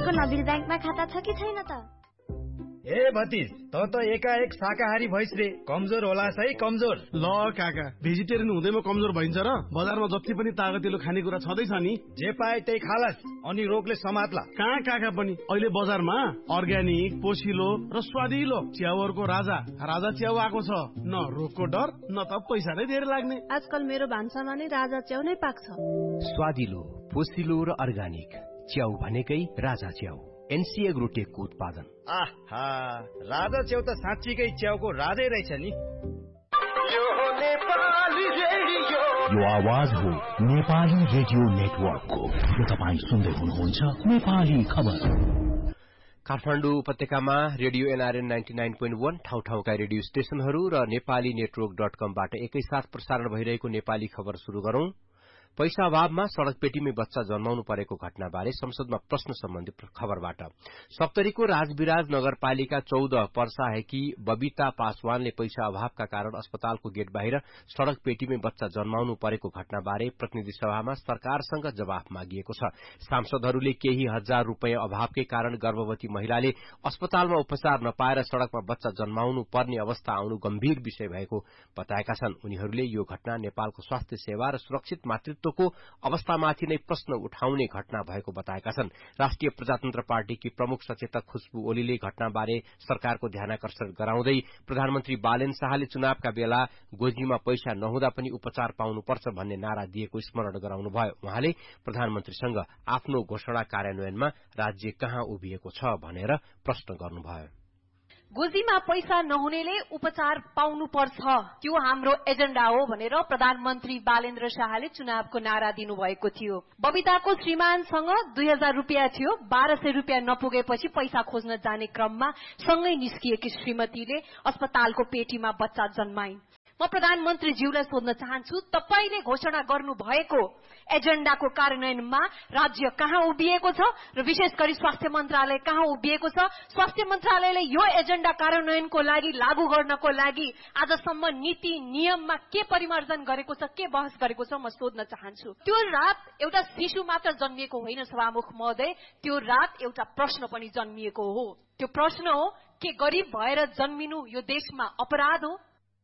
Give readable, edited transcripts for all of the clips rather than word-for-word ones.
तपाईँको नबिल ब्याङ्कमा खाता छ कि छैन त? ए भतिज, त एकाएक शाकाहारी भइस रे, कमजोर होला है कमजोर। ल काका, भेजिटेरियन हुँदैमा कमजोर भइन्छ र? बजारमा जति पनि तागतिलो खानेकुरा छँदैछ नि, जे पाए त्यही खालास, अनि रोगले समात्ला। कहाँ काका पनि अहिले बजारमा अर्ग्यानिक, पोसिलो र स्वादिलो च्याउहरूको राजा च्याउ आएको छ। न रोगको डर, न त पैसा नै धेरै लाग्ने। आजकल मेरो भान्सामा नै राजा च्याउ नै पाक्छ। स्वादिलो, पोसिलो र अर्ग्यानिक च्याउ भनेकै राजा च्याउ। एनसी एग्रोटेकको उत्पादन। आहा, राजा च्याउ त साँच्चीकै च्याउको राजै रहेछ नि। यो आवाज हो नेपाली रेडियो नेटवर्कको। तपाईँ सुन्दै हुनुहुन्छ नेपाली खबर। काठमाडौँ उपत्यकामा रेडियो एनआरएन 99.1 ठाउँ-ठाउँका रेडियो स्टेशनहरू र नेपाली नेटवर्क.com-बाट एकैसाथ प्रसारण भइरहेको नेपाली खबर शुरू गरौं। पैसा अभावमा सड़क पेटीमै बच्चा जन्माउनु परेको घटनाबारे संसदमा प्रश्न सम्बन्धी खबरबाट। सप्तरीको राजविराज नगरपालिका 14 पर्साहेकी बबिता पासवानले पैसा अभावका कारण अस्पतालको गेट बाहिर सड़क पेटीमै बच्चा जन्माउनु परेको घटनाबारे प्रतिनिधि सभामा सरकारसँग जवाफ मागिएको छ। सांसदहरूले केही हजार रूपियाँ अभावकै कारण गर्भवती महिलाले अस्पतालमा उपचार नपाएर सड़कमा बच्चा जन्माउनु पर्ने अवस्था आउनु गम्भीर विषय भएको बताएका छन्। उनीहरूले यो घटना नेपालको स्वास्थ्य सेवा र सुरक्षित मातृत्वको अवस्थामाथि नै प्रश्न उठाउने घटना भएको बताएका छन्। राष्ट्रिय प्रजातन्त्र पार्टीकी प्रमुख सचेतक खुशबु ओलीले घटनाबारे सरकारको ध्यानाकर्षण गराउँदै प्रधानमन्त्री बालेन शाहले चुनावका बेला गोजीमा पैसा नहुँदा पनि उपचार पाउनुपर्छ भन्ने नारा दिएको स्मरण गराउनुभयो। उहाँले प्रधानमन्त्रीसँग आफ्नो घोषणा कार्यान्वयनमा राज्य कहाँ उभिएको छ भनेर प्रश्न गर्नुभयो। गोजीमा पैसा नहुनेले उपचार पाउनुपर्छ, त्यो हाम्रो एजेण्डा हो भनेर प्रधानमन्त्री बालेन्द्र शाहले चुनावको नारा दिनुभएको थियो। बबिताको श्रीमानसँग 2000 रुपियाँ थियो। 1200 रुपियाँ नपुगेपछि पैसा खोज्न जाने क्रममा सँगै निस्किएकी श्रीमतीले अस्पतालको पेटीमा बच्चा जन्माइन्। म प्रधानमन्त्रीज्यूलाई सोध्न चाहन्छु, तपाईले घोषणा गर्नु भएको एजेण्डाको कार्यान्वयनमा राज्य कहाँ उभिएको छ र विशेष गरी स्वास्थ्य मन्त्रालय कहाँ उभिएको छ? स्वास्थ्य मन्त्रालयले यो एजेण्डा कार्यान्वयनको लागि, लागू गर्नको लागि आजसम्म नीति नियममा के परिमार्जन गरेको छ, के बहस गरेको छ, म सोध्न चाहन्छु। त्यो रात एउटा शिशु मात्र जन्मिएको होइन सभामुख महोदय, त्यो रात एउटा प्रश्न पनि जन्मिएको हो। त्यो प्रश्न हो, के गरिब भएर जन्मिनु यो देशमा अपराध हो?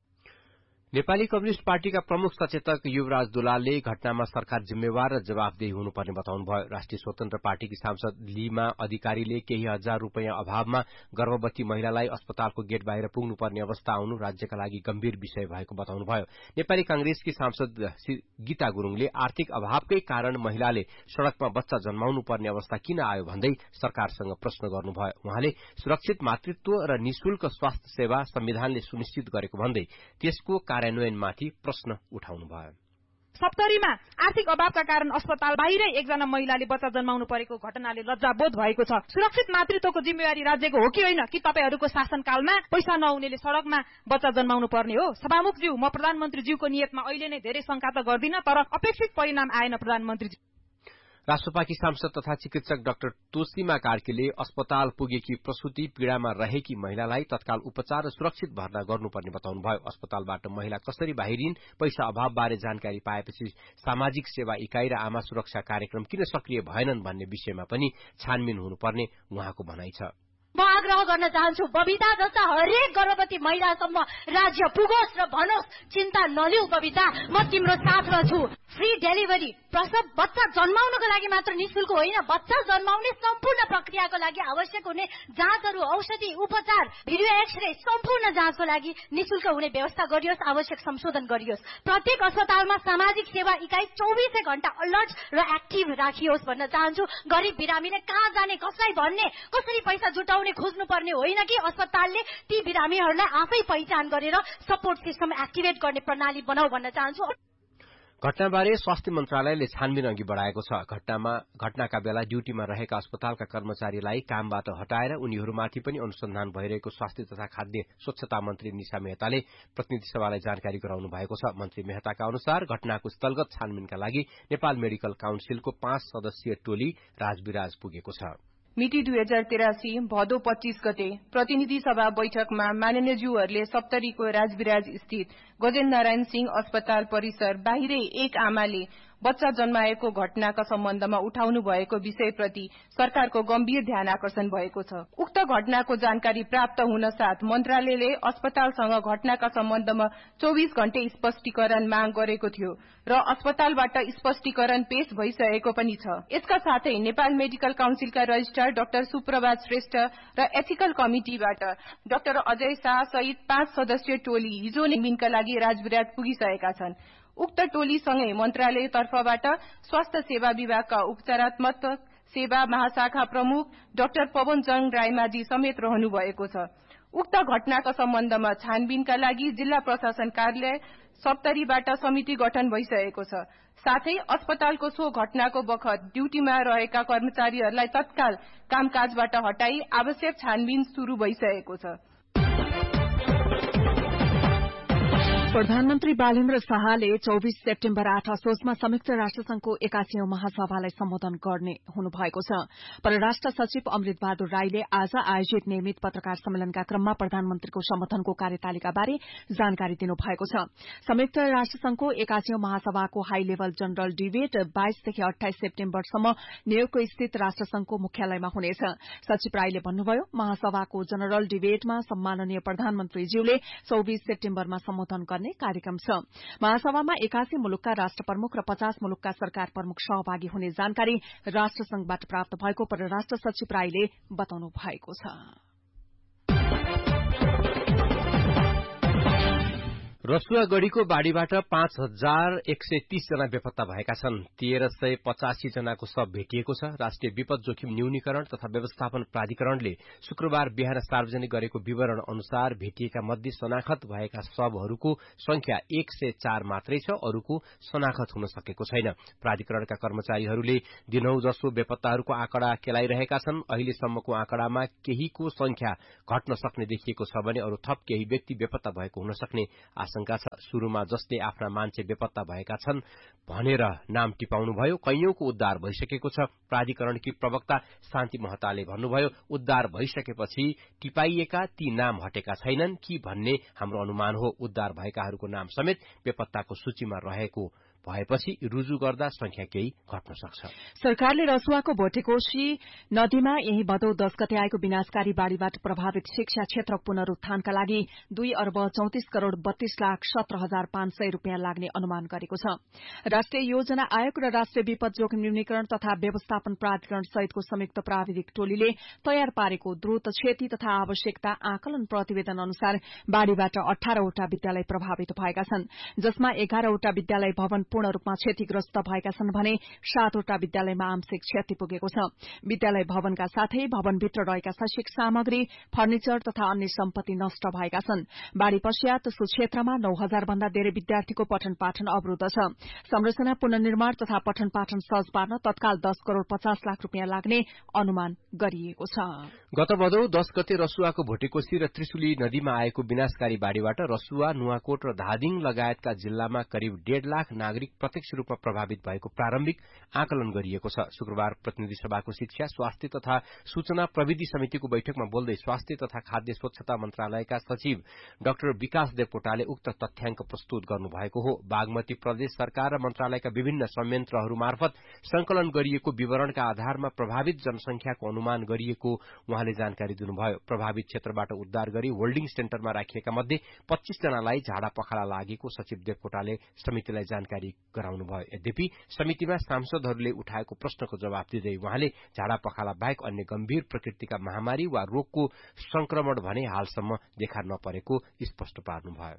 नेपाली कम्युनिष्ट पार्टीका प्रमुख सचेतक युवराज दुलालले घटनामा सरकार जिम्मेवार र जवाफदेही हुनुपर्ने बताउनुभयो। राष्ट्रिय स्वतन्त्र पार्टीकी सांसद लीमा अधिकारीले केही हजार रूपियाँ अभावमा गर्भवती महिलालाई अस्पतालको गेट बाहिर पुग्नुपर्ने अवस्था आउनु राज्यका लागि गम्भीर विषय भएको बताउनुभयो। नेपाली कांग्रेसकी सांसद गीता गुरूङले आर्थिक अभावकै कारण महिलाले सड़कमा बच्चा जन्माउनु पर्ने अवस्था किन आयो भन्दै सरकारसँग प्रश्न गर्नुभयो। उहाँले सुरक्षित मातृत्व र निशुल्क स्वास्थ्य सेवा संविधानले सुनिश्चित गरेको भन्दै त्यसको कार्यान्वयनमाथि प्रश्न उठाउनुभयो। सप्तरीमा आर्थिक अभावका कारण अस्पताल बाहिरै एकजना महिलाले बच्चा जन्माउनु परेको घटनाले लज्जाबोध भएको छ। सुरक्षित मातृत्वको जिम्मेवारी राज्यको हो कि होइन? कि तपाईहरूको शासनकालमा पैसा नहुनेले सड़कमा बच्चा जन्माउनु पर्ने हो? सभामुखज्यू, म प्रधानमन्त्रीज्यूको नियतमा अहिले नै धेरै शंका त गर्दिन, तर अपेक्षित परिणाम आएन। प्रधानमन्त्रीज्यू, राष्ट्रपाकी सांसद तथा चिकित्सक डाक्टर तोसीमा कार्कीले अस्पताल पुगेकी प्रसूति पीड़ामा रहेकी महिलालाई तत्काल उपचार र सुरक्षित भर्ना गर्नुपर्ने बताउनुभयो। अस्पतालबाट महिला कसरी बाहिरिन्, पैसा अभावबारे जानकारी पाएपछि सामाजिक सेवा इकाई र आमा सुरक्षा कार्यक्रम किन सक्रिय भएनन् भन्ने विषयमा पनि छानबिन हुनुपर्ने उहाँको भनाइ छ। म आग्रह गर्न चाहन्छु, बबिता जस्ता हरेक गर्भवती महिलासम्म राज्य पुगोस् र भनोस्, चिन्ता नलिऊ बबिता, म तिम्रो साथमा छु। फ्री डेलिभरी, प्रसव बच्चा जन्माउनको लागि मात्र निशुल्क होइन, बच्चा जन्माउने सम्पूर्ण प्रक्रियाको लागि आवश्यक हुने जाँचहरू, औषधि, उपचार, भिडियो एक्सरे सम्पूर्ण जाँचको लागि निशुल्क हुने व्यवस्था गरियोस्, आवश्यक संशोधन गरियोस्। प्रत्येक अस्पतालमा सामाजिक सेवा इकाई 24 घण्टा अलर्ट र एक्टिभ राखियोस् भन्न चाहन्छु। गरिब बिरामीले कहाँ जाने, कसलाई भन्ने, कसरी पैसा जुटाउने खोज्नु पर्ने होइन कि अस्पतालले ती बिरामीहरूलाई आफै पहिचान गरेर सपोर्ट सिस्टम एक्टिभेट गर्ने प्रणाली बनाऊ भन्न चाहन्छु। घटनाबारे स्वास्थ्य मन्त्रालयले छानबिन अघि बढ़ाएको छ। घटनाका बेला ड्यूटीमा रहेका अस्पतालका कर्मचारीलाई कामबाट हटाएर उनीहरूमाथि पनि अनुसन्धान भइरहेको स्वास्थ्य तथा खाद्य स्वच्छता मन्त्री निशा मेहताले प्रतिनिधि सभालाई जानकारी गराउनु भएको छ। मन्त्री मेहताका अनुसार घटनाको स्थलगत छानबिनका लागि नेपाल मेडिकल काउन्सिलको 5 सदस्यीय टोली राजविराज पुगेको छ। मिति 2083 भदौ 25 गते प्रतिनिधि सभा बैठकमा माननीयज्यूहरूले सप्तरीको राजविराज स्थित गजेन्द्र नारायण सिंह अस्पताल परिसर बाहिरै एक आमाले बच्चा जन्माएको घटनाका सम्बन्धमा उठाउनु भएको विषयप्रति सरकारको गम्भीर ध्यान आकर्षण भएको छ। उक्त घटनाको जानकारी प्राप्त हुन साथ मन्त्रालयले अस्पतालसँग घटनाका सम्बन्धमा 24 घण्टे स्पष्टीकरण माग गरेको थियो र अस्पतालबाट स्पष्टीकरण पेश भइसकेको पनि छ। यसका साथै नेपाल मेडिकल काउन्सिलका रजिस्ट्रार डाक्टर सुप्रभात श्रेष्ठ र एथिकल कमिटिबाट डाक्टर अजय शाह सहित 5 सदस्यीय टोली हिजो निमिनका लागि राजविराट पुगिसकेका छन्। उक्त टोलीसँगै मन्त्रालय तर्फबाट स्वास्थ्य सेवा विभागका उपचारात्मक सेवा महाशाखा प्रमुख डाक्टर पवन जङ रायमाझी समेत रहनु भएको छ। उक्त घटनाका सम्बन्धमा छानबिनका लागि जिल्ला प्रशासन कार्यालय सप्तरीबाट समिति गठन भइसकेको छ। साथै अस्पतालको सो घटनाको बखत ड्यूटीमा रहेका कर्मचारीहरूलाई तत्काल कामकाजबाट हटाई आवश्यक छानबिन शुरू भइसकेको छ। प्रधानमन्त्री बालेन्द्र शाहले 24 सेप्टेम्बर 8 असोजमा संयुक्त राष्ट्रसंघको 81औं महासभालाई सम्बोधन गर्ने हुनुभएको छ। परराष्ट्र सचिव अमृत बहादुर राईले आज आयोजित नियमित पत्रकार सम्मेलनका क्रममा प्रधानमन्त्रीको सम्बोधनको कार्यतालिकाबारे जानकारी दिनुभएको छ। संयुक्त राष्ट्रसंघको 81औं महासभाको हाई लेभल जनरल डिबेट 22 देखि 28 सेप्टेम्बरसम्म न्यूयोर्क स्थित राष्ट्रसंघको मुख्यालयमा हुनेछ। सचिव राईले भन्नुभयो, महासभाको जनरल डिबेटमा सम्माननीय प्रधानमन्त्रीज्यूले 24 सेप्टेम्बरमा सम्बोधन गर्ने कार्यक्रम छ। महासभामा 81 मुलुकका राष्ट्र प्रमुख र 50 मुलुकका सरकार प्रमुख सहभागी हुने जानकारी राष्ट्रसंघबाट प्राप्त भएको परराष्ट्र सचिव राईले बताउनु भएको छ। रसुवागढ़ीको बाढ़ीबाट 5130 जना बेपत्ता भएका छन्। 1385 जनाको शव भेटिएको छ। राष्ट्रिय विपद जोखिम न्यूनीकरण तथा व्यवस्थापन प्राधिकरणले शुक्रबार बिहान सार्वजनिक गरेको विवरण अनुसार भेटिएका मध्ये शनाखत भएका शवहरूको संख्या 104 मात्रै छ। अरूको शनाखत हुन सकेको छैन। प्राधिकरणका कर्मचारीहरूले दिनौ जसो बेपत्ताहरूको आँकडा केलाइरहेका छन्। अहिलेसम्मको आँकडामा केहीको संख्या घट्न सक्ने देखिएको छ भने अरू थप केही व्यक्ति बेपत्ता भएको हुन सक्ने आशंका छ। शुरूमा जसले आफ्ना मान्छे बेपत्ता भएका छन् भनेर नाम टिपाउनुभयो, कैयौंको उद्धार भइसकेको छ। प्राधिकरणकी प्रवक्ता शान्ति महताले भन्नुभयो, उद्धार भइसकेपछि टिपाइएका ती नाम हटेका छैनन् कि भन्ने हाम्रो अनुमान हो। उद्धार भएकाहरूको नाम समेत बेपत्ताको सूचीमा रहेको भएपछि रुजु गर्दा संख्या केही घट्न सक्छ। सरकारले रसुवाको भोटेकोशी नदीमा यही भदौ 10 गते आएको विनाशकारी बाढ़ीबाट प्रभावित शिक्षा क्षेत्र पुनरुत्थानका लागि 2 अर्ब 34 करोड़ 32 लाख 17,500 रूपियाँ लाग्ने अनुमान गरेको छ। राष्ट्रिय योजना आयोग र राष्ट्रिय विपद जोखिम न्यूनीकरण तथा व्यवस्थापन प्राधिकरण सहितको संयुक्त प्राविधिक टोलीले तयार पारेको द्रुत क्षति तथा आवश्यकता आकलन प्रतिवेदन अनुसार बाढ़ीबाट 18 वटा विद्यालय प्रभावित भएका छन्, जसमा 11 वटा विद्यालय भवन पूर्ण रूपमा क्षतिग्रस्त भएका छन् भने 7 वटा विद्यालयमा आंशिक क्षति पुगेको छ। विद्यालय भवनका साथै भवनभित्र रहेका शैक्षिक सामग्री, फर्निचर तथा अन्य सम्पत्ति नष्ट भएका छन्। बाढ़ी पश्चात सो क्षेत्रमा 9,000 भन्दा धेरै विद्यार्थीको पठन पाठन अवरूद्ध छ। संरचना पुनर्निर्माण तथा पठन पाठन सहज पार्न तत्काल 10 करोड़ 50 लाख रूपियाँ लाग्ने अनुमान गरिएको छ। गत भदौ 10 गते रसुवाको भोटेकोशी र त्रिशुली नदीमा आएको विनाशकारी बाढ़ीबाट रसुवा, नुवाकोट र धादिङ लगायतका जिल्लामा करिब 1.5 लाख नागरिक प्रत्यक्ष रूपमा प्रभावित भएको प्रारम्भिक आकलन गरिएको छ। शुक्रबार प्रतिनिधि सभाको शिक्षा, स्वास्थ्य तथा सूचना प्रविधि समितिको बैठकमा बोल्दै स्वास्थ्य तथा खाद्य स्वच्छता मन्त्रालयका सचिव डाक्टर विकास देवकोटाले उक्त तथ्याङ्क प्रस्तुत गर्नुभएको हो। बागमती प्रदेश सरकार र मन्त्रालयका विभिन्न संयन्त्रहरू मार्फत संकलन गरिएको विवरणका आधारमा प्रभावित जनसंख्याको अनुमान गरिएको उहाँले जानकारी दिनुभयो। प्रभावित क्षेत्रबाट उद्धार गरी होल्डिङ सेन्टरमा राखिएका मध्ये 25 जनालाई झाडा पखाला लागेको सचिव देवकोटाले समितिलाई जानकारी गराउनुभयो। यद्यपि समितिमा सांसदहरूले उठाएको प्रश्नको जवाब दिँदै उहाँले झाडा पखाला बाहेक अन्य गम्भीर प्रकृतिका महामारी वा रोगको संक्रमण भने हालसम्म देखा नपरेको स्पष्ट पार्नुभयो।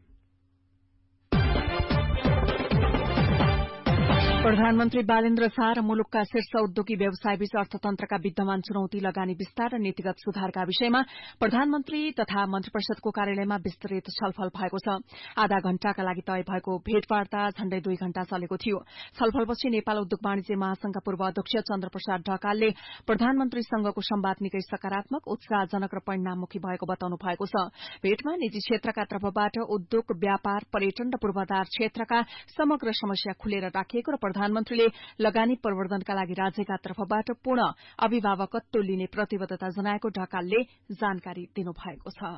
प्रधानमन्त्री बालेन्द्र शाह र मुलुकका शीर्ष उद्योगी व्यवसायबीच अर्थतन्त्रका विद्यमान चुनौती, लगानी विस्तार र नीतिगत सुधारका विषयमा प्रधानमन्त्री तथा मन्त्रीपरिषदको कार्यालयमा विस्तृत छलफल भएको छ। आधा घण्टाका लागि तय भएको भेटवार्ता झण्डै 2 घण्टा चलेको थियो। छलफलपछि नेपाल उद्योग वाणिज्य महासंघका पूर्व अध्यक्ष चन्द्रप्रसाद ढकालले प्रधानमन्त्रीसँगको संवाद निकै सकारात्मक, उत्साहजनक र परिणाममुखी भएको बताउनु भएको छ। भेटमा निजी क्षेत्रका तर्फबाट उद्योग, व्यापार, पर्यटन र पूर्वाधार क्षेत्रका समग्र समस्या खुलेर राखिएको र प्रधानमन्त्रीले लगानी प्रवर्धनका लागि राज्यका तर्फबाट पूर्ण अभिभावकत्व लिने प्रतिबद्धता जनाएको ढकालले जानकारी दिनुभएको छ।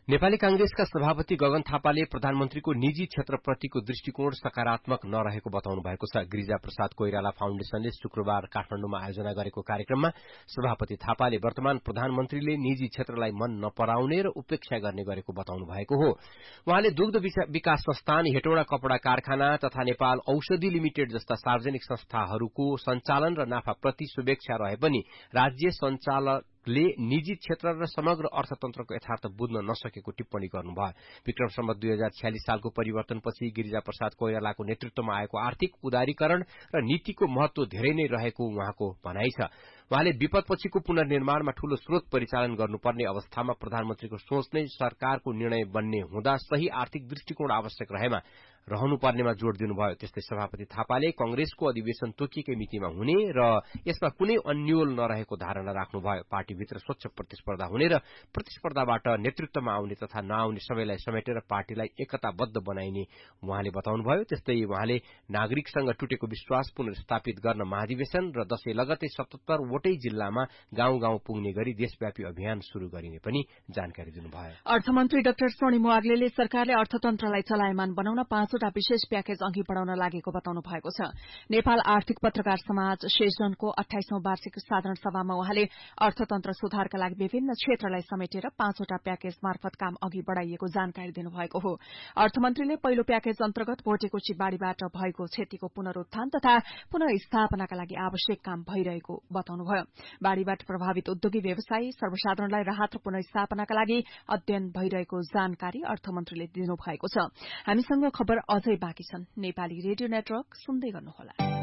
नेपाली कांग्रेसका सभापति गगन थापाले प्रधानमन्त्रीको निजी क्षेत्रप्रतिको दृष्टिकोण सकारात्मक नरहेको बताउनु भएको छ। गिरिजा प्रसाद कोइराला फाउन्डेशनले शुक्रबार काठमाडौँमा आयोजना गरेको कार्यक्रममा सभापति थापाले वर्तमान प्रधानमन्त्रीले निजी क्षेत्रलाई मन नपराउने र उपेक्षा गर्ने गरेको बताउनु भएको हो। उहाँले दुग्ध विकास संस्थान, हेटौडा कपड़ा कारखाना तथा नेपाल औषधि लिमिटेड जस्ता सार्वजनिक संस्थाहरूको सञ्चालन र नाफाप्रति शुभेच्छा रहे पनि राज्य सञ्चालकले निजी क्षेत्र र समग्र अर्थतन्त्रको यथार्थ बुझ्न नसकेको टिप्पणी गर्नुभयो। विक्रम सम्वत 2046 सालको परिवर्तनपछि गिरिजा प्रसाद कोइरालाको नेतृत्वमा आएको आर्थिक उदारीकरण र नीतिको महत्व धेरै नै रहेको उहाँको भनाइ छ। उहाँले विपदपछिको पुनर्निर्माणमा ठूलो स्रोत परिचालन गर्नुपर्ने अवस्थामा प्रधानमन्त्रीको सोच नै सरकारको निर्णय बन्ने हुँदा सही आर्थिक दृष्टिकोण आवश्यक रहनुपर्नेमा जोड़ दिनुभयो। त्यस्तै सभापति थापाले कंग्रेसको अधिवेशन तोकिएकै मितिमा हुने र यसमा कुनै अन्यल नरहेको धारणा राख्नुभयो। पार्टीभित्र स्वच्छ प्रतिस्पर्धा हुने र प्रतिस्पर्धाबाट नेतृत्वमा आउने तथा नआउने सबैलाई समेटेर पार्टीलाई एकताबद्ध बनाइने उहाँले बताउनुभयो। त्यस्तै उहाँले नागरिकसँग टुटेको विश्वास पुनर्स्थापित गर्न महाधिवेशन र दशैं लगतै 77 वटै जिल्लामा गाउँ गाउँ पुग्ने गरी देशव्यापी अभियान शुरू गरिने पनि जानकारी दिनुभयो। अर्थमन्त्री डाक्टर सोनिम वाग्लेले सरकारले अर्थतन्त्रलाई चलायमान बनाउन 5वटा विशेष प्याकेज अघि बढ़ाउन लागेको बताउनु भएको छ। नेपाल आर्थिक पत्रकार समाज सेजनको 28औं वार्षिक साधारण सभामा उहाँले अर्थतन्त्र सुधारका लागि विभिन्न क्षेत्रलाई समेटेर 5वटा प्याकेज मार्फत काम अघि बढ़ाइएको जानकारी दिनुभएको हो। अर्थमन्त्रीले पहिलो प्याकेज अन्तर्गत भोटेकोशी बाढ़ीबाट भएको क्षतिको पुनरूत्थान तथा पुनर्स्थापनाका लागि आवश्यक काम भइरहेको बताउनुभयो। बाढ़ीबाट प्रभावित उद्योगी व्यवसायी सर्वसाधारणलाई राहत र पुनर्स्थापनाका लागि अध्ययन भइरहेको जानकारी अर्थमन्त्रीले दिनुभएको छ। हामीसँग खबर अझै बाँकी छन्। नेपाली रेडियो नेटवर्क सुन्दै गर्नुहोला।